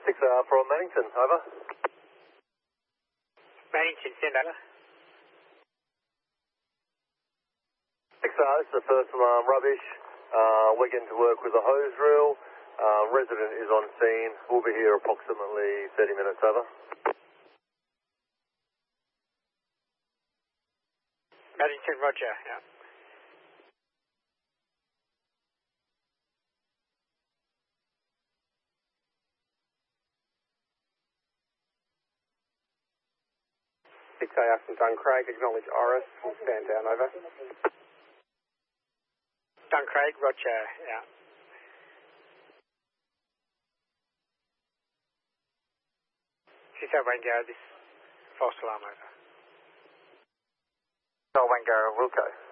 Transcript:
6R from Mannington, over. Mannington, send over. 6R, this is the first alarm, rubbish. We're getting to work with a hose reel. Resident is on scene. We'll be here approximately 30 minutes, over. Mannington, roger, yeah. From Duncraig, acknowledge Oris, we'll stand down, over. Duncraig, roger, yeah. Wango, this false alarm, over. Wango, Wilco.